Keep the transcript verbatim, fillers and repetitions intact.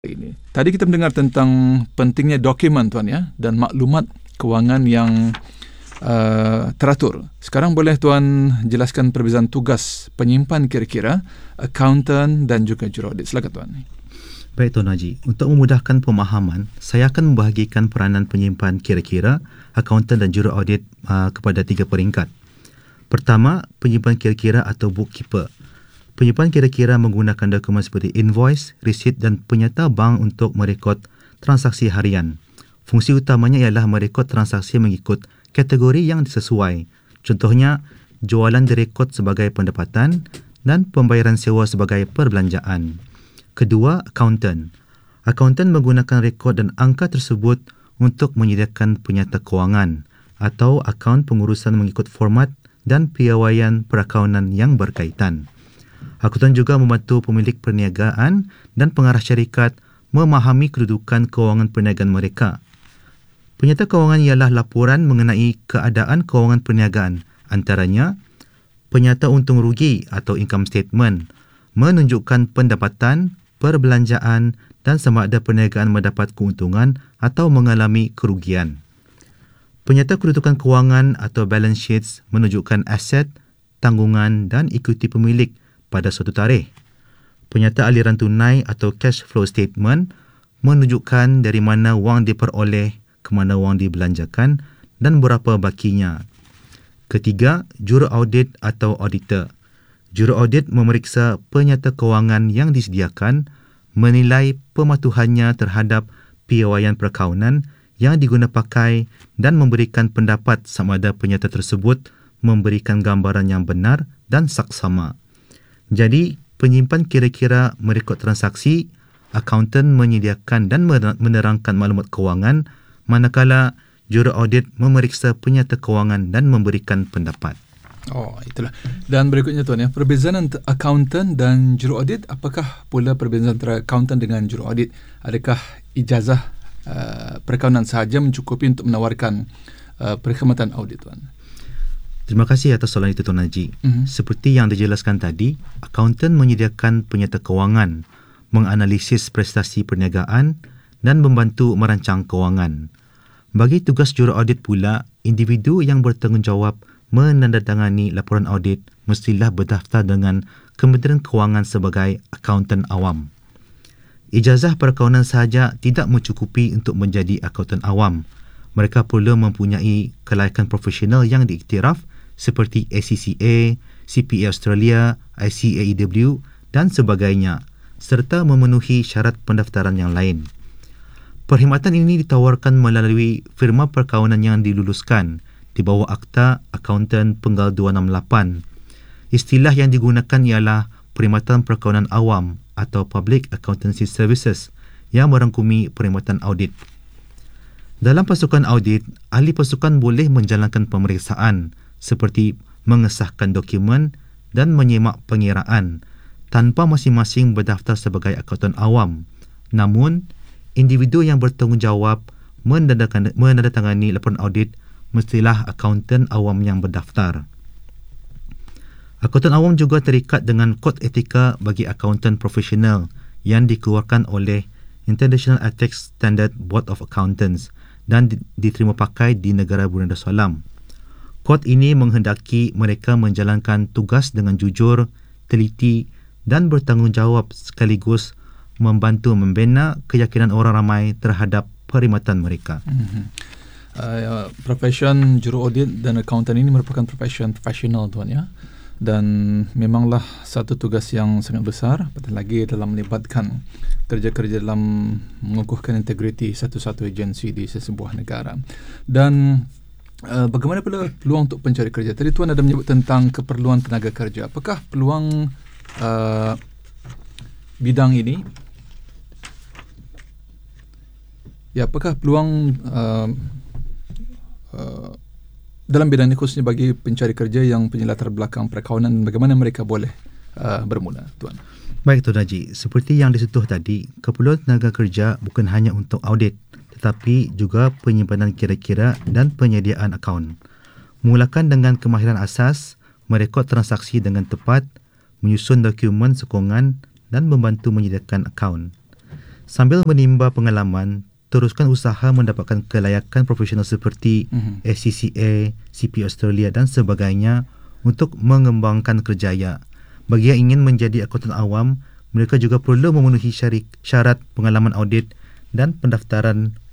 Ini. Tadi kita mendengar tentang pentingnya dokumen, tuan, ya, dan maklumat kewangan yang uh, teratur. Sekarang boleh tuan jelaskan perbezaan tugas penyimpan kira-kira, accountant dan juga juruaudit. Silakan tuan. Baik Tuan Haji, untuk memudahkan pemahaman, saya akan membahagikan peranan penyimpan kira-kira, accountant dan juruaudit uh, kepada tiga peringkat. Pertama, penyimpan kira-kira atau bookkeeper. Penyimpan kira-kira menggunakan dokumen seperti invoice, resit dan penyata bank untuk merekod transaksi harian. Fungsi utamanya ialah merekod transaksi mengikut kategori yang disesuai. Contohnya, jualan direkod sebagai pendapatan dan pembayaran sewa sebagai perbelanjaan. Kedua, accountant. Accountant menggunakan rekod dan angka tersebut untuk menyediakan penyata kewangan atau akaun pengurusan mengikut format dan piawaian perakaunan yang berkaitan. Akuntan juga membantu pemilik perniagaan dan pengarah syarikat memahami kedudukan kewangan perniagaan mereka. Penyata kewangan ialah laporan mengenai keadaan kewangan perniagaan, antaranya penyata untung rugi atau income statement, menunjukkan pendapatan, perbelanjaan dan sama ada perniagaan mendapat keuntungan atau mengalami kerugian. Penyata kedudukan kewangan atau balance sheets menunjukkan aset, tanggungan dan ekuiti pemilik pada suatu tarikh. Penyata aliran tunai atau cash flow statement menunjukkan dari mana wang diperoleh, ke mana wang dibelanjakan dan berapa bakinya. Ketiga, juruaudit atau auditor. Juruaudit memeriksa penyata kewangan yang disediakan, menilai pematuhannya terhadap piawaian perakaunan yang diguna pakai dan memberikan pendapat sama ada penyata tersebut memberikan gambaran yang benar dan saksama. Jadi, penyimpan kira-kira merekod transaksi, accountant menyediakan dan menerangkan maklumat kewangan, manakala juruaudit memeriksa penyata kewangan dan memberikan pendapat. Oh, itulah. Dan berikutnya tuan, ya, perbezaan antara accountant dan juruaudit, apakah pula perbezaan antara accountant dengan juruaudit? Adakah ijazah uh, perakaunan sahaja mencukupi untuk menawarkan uh, perkhidmatan audit, tuan? Terima kasih atas soalan itu Tuan Haji. Mm-hmm. Seperti yang dijelaskan tadi, accountant menyediakan penyata kewangan, menganalisis prestasi perniagaan dan membantu merancang kewangan. Bagi tugas juruaudit pula, individu yang bertanggungjawab menandatangani laporan audit mestilah berdaftar dengan Kementerian Kewangan sebagai accountant awam. Ijazah perakaunan sahaja tidak mencukupi untuk menjadi accountant awam. Mereka perlu mempunyai kelayakan profesional yang diiktiraf seperti A C C A, C P A Australia, I C A E W dan sebagainya, serta memenuhi syarat pendaftaran yang lain. Perkhidmatan ini ditawarkan melalui firma perkawanan yang diluluskan di bawah Akta Accountant Penggal dua enam lapan. Istilah yang digunakan ialah Perkhidmatan Perkawanan Awam atau Public Accountancy Services yang merangkumi perkhidmatan audit. Dalam pasukan audit, ahli pasukan boleh menjalankan pemeriksaan seperti mengesahkan dokumen dan menyemak pengiraan tanpa masing-masing berdaftar sebagai akuntan awam. Namun, individu yang bertanggungjawab menandatangani laporan audit mestilah akuntan awam yang berdaftar. Akuntan awam juga terikat dengan kod etika bagi akuntan profesional yang dikeluarkan oleh International Ethics Standard Board of Accountants dan diterima pakai di negara Brunei Darussalam. Kod ini menghendaki mereka menjalankan tugas dengan jujur, teliti dan bertanggungjawab sekaligus membantu membina keyakinan orang ramai terhadap perkhidmatan mereka. Mm-hmm. Uh, profesion juruaudit dan accountant ini merupakan profesion profesional, tuan, ya. Dan memanglah satu tugas yang sangat besar, apatah lagi dalam melibatkan kerja-kerja dalam mengukuhkan integriti satu-satu agensi di sesebuah negara. Dan uh, bagaimana pula peluang untuk pencari kerja? Tadi tuan ada menyebut tentang keperluan tenaga kerja. Apakah peluang uh, bidang ini? Ya, apakah peluang uh, uh, dalam bidang ini khususnya bagi pencari kerja yang punya latar belakang perkawanan, bagaimana mereka boleh uh, bermula, tuan? Baik Tuan Haji, seperti yang disentuh tadi, keperluan tenaga kerja bukan hanya untuk audit, tetapi juga penyimpanan kira-kira dan penyediaan akaun. Mulakan dengan kemahiran asas, merekod transaksi dengan tepat, menyusun dokumen sokongan dan membantu menyediakan akaun. Sambil menimba pengalaman, teruskan usaha mendapatkan kelayakan profesional seperti Mhm. S C C A, C P Australia dan sebagainya untuk mengembangkan kerjaya. Bagi yang ingin menjadi akuntan awam, mereka juga perlu memenuhi syarik, syarat pengalaman audit dan pendaftaran